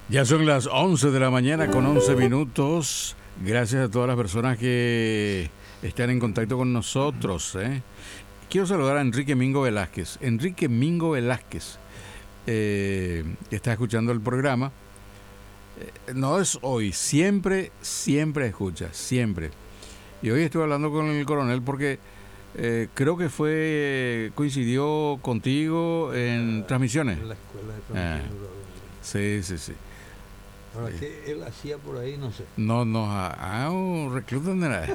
Ya son las 11 de la mañana con 11 minutos. Gracias a todas las personas que están en contacto con nosotros. Quiero saludar a Enrique Mingo Velázquez. Enrique Mingo Velázquez está escuchando el programa. No es hoy, siempre escucha, siempre. Y hoy estuve hablando con el coronel porque creo que coincidió contigo en transmisiones. En la escuela de transmisiones. Sí. Ahora, ¿qué él hacía por ahí? No sé. No, un recluta no era.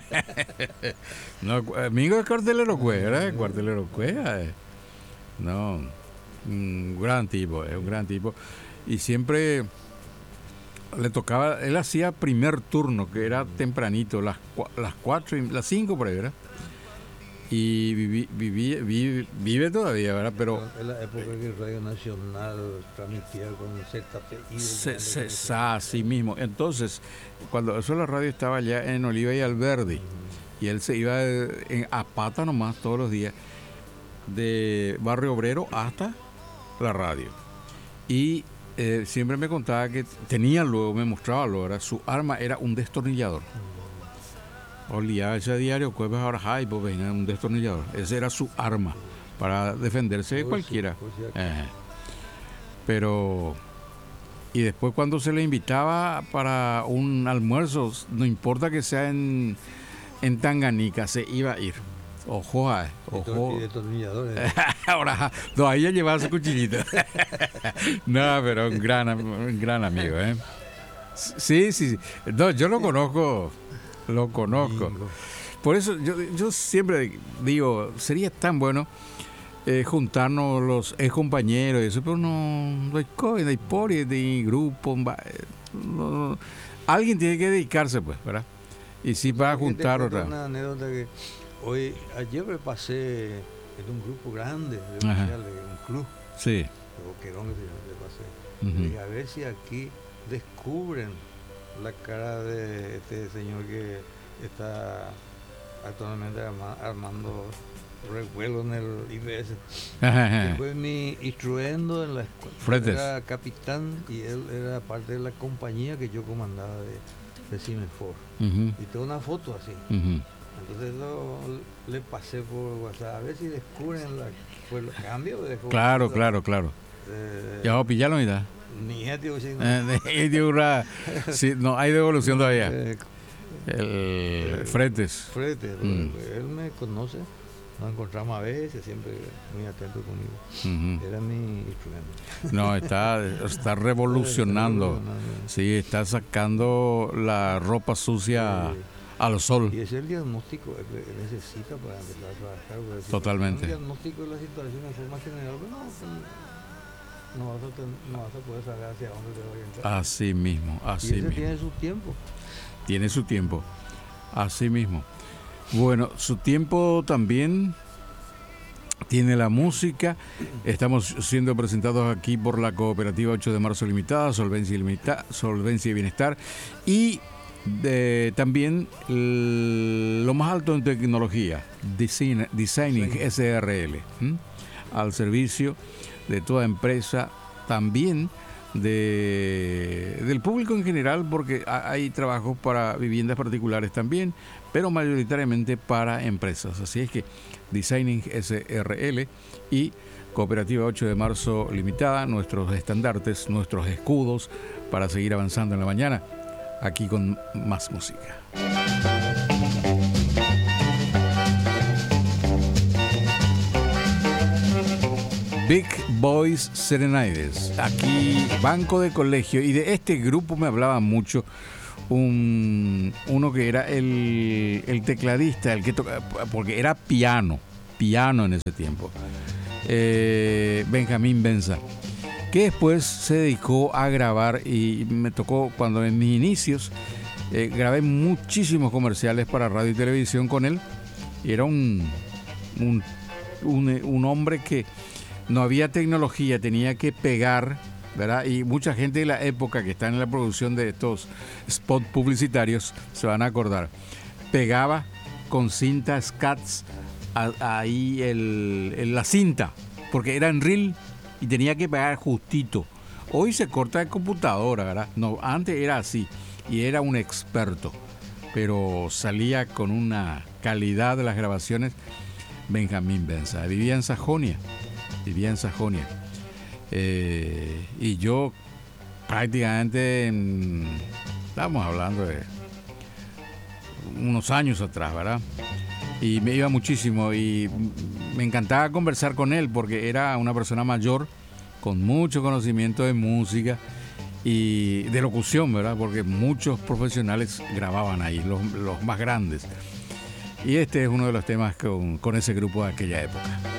No, amigo es cuartelero cueva, ¿eh? Cuartelero cueva. No, un gran tipo, es un gran tipo. Y siempre le tocaba, él hacía primer turno, que era tempranito, las 4 y las 5 por ahí, ¿verdad? Y vive todavía, ¿verdad? Pero en la época que Radio Nacional transmitía con ZPI. Así mismo. Entonces, cuando eso la radio estaba allá en Oliva y Alberdi, y él se iba a pata nomás todos los días, de Barrio Obrero hasta la radio. Y siempre me contaba que me mostraba luego, su arma era un destornillador. Olía ese diario, Cuevas ahora pues venía un destornillador. Esa era su arma para defenderse de cualquiera. Pero, y después cuando se le invitaba para un almuerzo, no importa que sea en Tanganica, se iba a ir. Ojo. Y destornilladores. Ahora, no, ahí ya llevaba su cuchillito. No, pero un gran amigo, ¿eh? Sí. No, yo lo conozco. Por eso yo siempre digo, sería tan bueno juntarnos los ex compañeros y eso, pero no hay COVID, no hay pori, de grupo. No. Alguien tiene que dedicarse, pues, ¿verdad? Y sí va a juntar otra. Una anécdota que ayer me pasé en un grupo grande de un club. Sí. De Boquerón que le pasé. Y a ver si aquí descubren la cara de este señor que está actualmente armando revuelo en el IBS. Que fue mi instruendo en la escuela. Fretes. Era capitán y él era parte de la compañía que yo comandaba de Cinefor. Y tengo una foto así. Entonces le pasé por WhatsApp a ver si descubren el cambio. Claro. Ya vamos a pillarlo, mira. Ni tío, sí, no hay devolución todavía. Fretes. Él me conoce, nos encontramos a veces, siempre muy atento conmigo. Era mi instrumento. No, está revolucionando. Sí, está sacando la ropa sucia al sol. Y ese es el diagnóstico que necesita para empezar a trabajar. Totalmente. El diagnóstico de la situación en forma general, no vas a poder saber hacia dónde te va a orientar. Así mismo. Y ese tiene su tiempo. Así mismo. Bueno, su tiempo también tiene la música. Estamos siendo presentados aquí por la Cooperativa 8 de Marzo Limitada, Solvencia y Bienestar. Y también lo más alto en tecnología, Designing SRL, al servicio de toda empresa, también del público en general, porque hay trabajos para viviendas particulares también, pero mayoritariamente para empresas. Así es que Designing SRL y Cooperativa 8 de Marzo Limitada, nuestros estandartes, nuestros escudos para seguir avanzando en la mañana, aquí con más música. Big Boys Serenades, aquí Banco de Colegio, y de este grupo me hablaba mucho uno que era el tecladista, el que toca, porque era piano en ese tiempo, Benjamín Benza, que después se dedicó a grabar, y me tocó cuando en mis inicios grabé muchísimos comerciales para radio y televisión con él, y era un hombre que no había tecnología, tenía que pegar, ¿verdad? Y mucha gente de la época que está en la producción de estos spots publicitarios se van a acordar. Pegaba con cinta SCATS ahí la cinta, porque era en reel y tenía que pegar justito. Hoy se corta de computadora, ¿verdad? No, antes era así y era un experto, pero salía con una calidad de las grabaciones. Benjamín Benza vivía en Sajonia. Y yo prácticamente, estamos hablando de unos años atrás, ¿verdad? Y me iba muchísimo y me encantaba conversar con él porque era una persona mayor con mucho conocimiento de música y de locución, ¿verdad? Porque muchos profesionales grababan ahí, los más grandes. Y este es uno de los temas con ese grupo de aquella época.